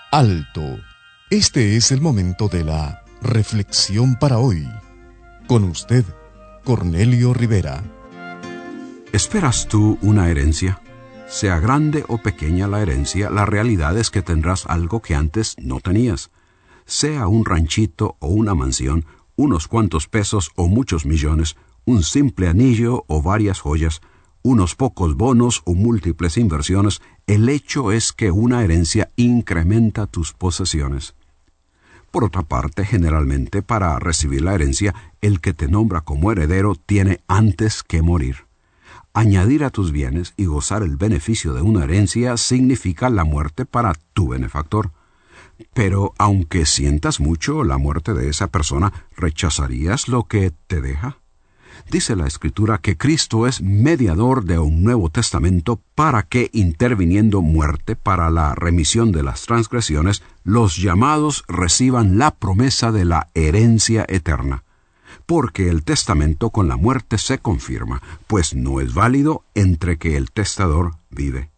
Alto. Este es el momento de la reflexión para hoy. Con usted, Cornelio Rivera. ¿Esperas tú una herencia? Sea grande o pequeña la herencia, la realidad es que tendrás algo que antes no tenías. Sea un ranchito o una mansión, unos cuantos pesos o muchos millones, un simple anillo o varias joyas, unos pocos bonos o múltiples inversiones, el hecho es que una herencia incrementa tus posesiones. Por otra parte, generalmente para recibir la herencia, el que te nombra como heredero tiene antes que morir. Añadir a tus bienes y gozar el beneficio de una herencia significa la muerte para tu benefactor. Pero aunque sientas mucho la muerte de esa persona, ¿rechazarías lo que te deja? Dice la Escritura que Cristo es mediador de un Nuevo Testamento para que, interviniendo muerte para la remisión de las transgresiones, los llamados reciban la promesa de la herencia eterna. Porque el testamento con la muerte se confirma, pues no es válido entre que el testador vive.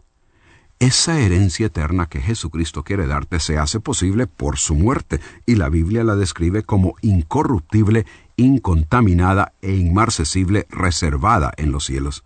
Esa herencia eterna que Jesucristo quiere darte se hace posible por su muerte, y la Biblia la describe como incorruptible, incontaminada e inmarcesible, reservada en los cielos.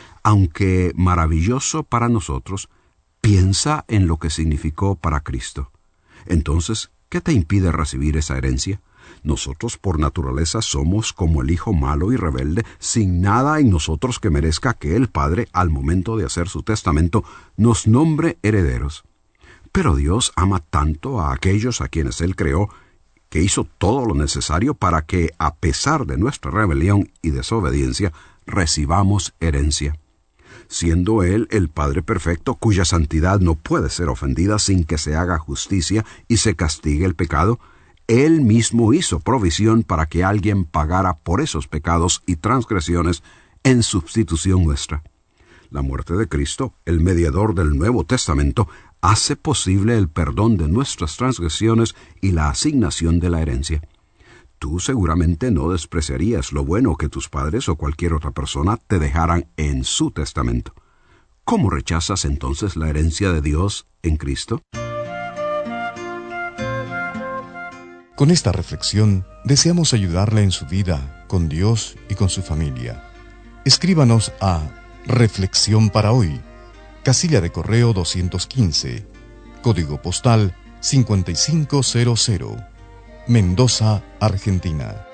Aunque maravilloso para nosotros, piensa en lo que significó para Cristo. Entonces, ¿qué te impide recibir esa herencia? Nosotros por naturaleza somos como el hijo malo y rebelde, sin nada en nosotros que merezca que el Padre, al momento de hacer su testamento, nos nombre herederos. Pero Dios ama tanto a aquellos a quienes Él creó, que hizo todo lo necesario para que, a pesar de nuestra rebelión y desobediencia, recibamos herencia. Siendo Él el Padre perfecto, cuya santidad no puede ser ofendida sin que se haga justicia y se castigue el pecado, Él mismo hizo provisión para que alguien pagara por esos pecados y transgresiones en sustitución nuestra. La muerte de Cristo, el mediador del Nuevo Testamento, hace posible el perdón de nuestras transgresiones y la asignación de la herencia. Tú seguramente no despreciarías lo bueno que tus padres o cualquier otra persona te dejaran en su testamento. ¿Cómo rechazas entonces la herencia de Dios en Cristo? Con esta reflexión, deseamos ayudarle en su vida, con Dios y con su familia. Escríbanos a Reflexión para Hoy, casilla de correo 215, código postal 5500, Mendoza, Argentina.